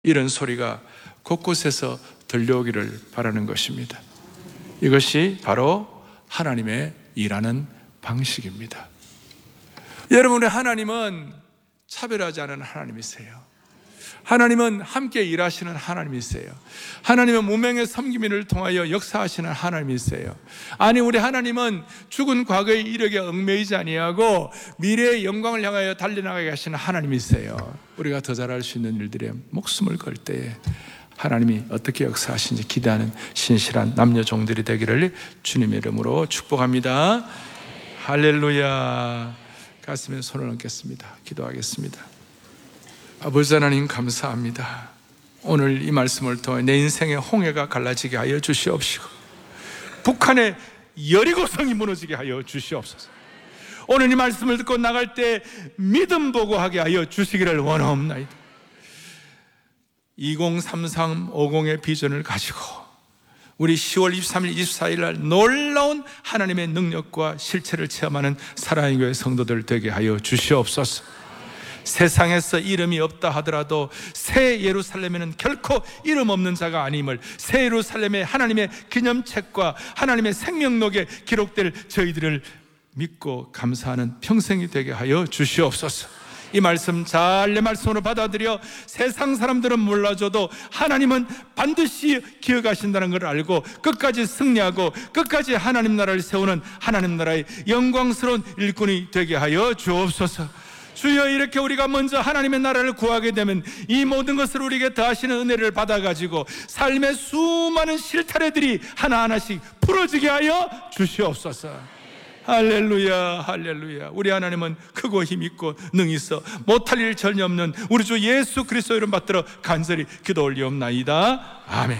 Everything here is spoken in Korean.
이런 소리가 곳곳에서 들려오기를 바라는 것입니다. 이것이 바로 하나님의 일하는 방식입니다. 여러분의 하나님은 차별하지 않은 하나님이세요. 하나님은 함께 일하시는 하나님이세요. 하나님은 무명의 섬김을 통하여 역사하시는 하나님이세요. 아니, 우리 하나님은 죽은 과거의 이력에 얽매이지 아니하고 미래의 영광을 향하여 달려나가게 하시는 하나님이세요. 우리가 더 잘할 수 있는 일들에 목숨을 걸 때에 하나님이 어떻게 역사하시는지 기대하는 신실한 남녀 종들이 되기를 주님의 이름으로 축복합니다. 할렐루야. 가슴에 손을 얹겠습니다. 기도하겠습니다. 아버지 하나님, 감사합니다. 오늘 이 말씀을 통해 내 인생의 홍해가 갈라지게 하여 주시옵시고 북한의 여리고성이 무너지게 하여 주시옵소서. 오늘 이 말씀을 듣고 나갈 때 믿음 보고하게 하여 주시기를 원하옵나이다. 2033-50의 비전을 가지고 우리 10월 23일, 24일 날 놀라운 하나님의 능력과 실체를 체험하는 사랑의 교회 성도들 되게 하여 주시옵소서. 세상에서 이름이 없다 하더라도 새 예루살렘에는 결코 이름 없는 자가 아님을, 새 예루살렘의 하나님의 기념책과 하나님의 생명록에 기록될 저희들을 믿고 감사하는 평생이 되게 하여 주시옵소서. 이 말씀 잘 내 말씀으로 받아들여 세상 사람들은 몰라줘도 하나님은 반드시 기억하신다는 걸 알고 끝까지 승리하고 끝까지 하나님 나라를 세우는 하나님 나라의 영광스러운 일꾼이 되게 하여 주옵소서. 주여, 이렇게 우리가 먼저 하나님의 나라를 구하게 되면 이 모든 것을 우리에게 더하시는 은혜를 받아가지고 삶의 수많은 실타래들이 하나하나씩 풀어지게 하여 주시옵소서. 할렐루야, 할렐루야. 우리 하나님은 크고 힘있고 능히 있어 못할 일 전혀 없는 우리 주 예수 그리스도 이름 받들어 간절히 기도 올리옵나이다. 아멘.